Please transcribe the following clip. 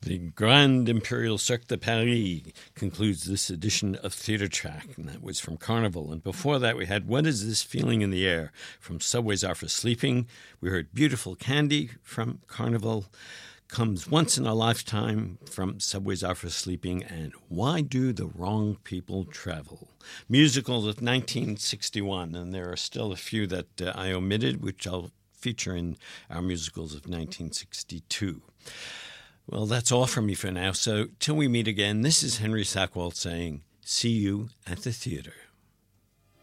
The Grand Imperial Cirque de Paris concludes this edition of Theatre Track, and that was from Carnival. And before that, we had What Is This Feeling in the Air from Subways Are for Sleeping. We heard Beautiful Candy from Carnival, Comes Once in a Lifetime from Subways Are for Sleeping, and Why Do the Wrong People Travel? Musicals of 1961, and there are still a few that I omitted, which I'll feature in our musicals of 1962. Well, that's all from me for now. So till we meet again, this is Henry Sackwalt saying, see you at the theater.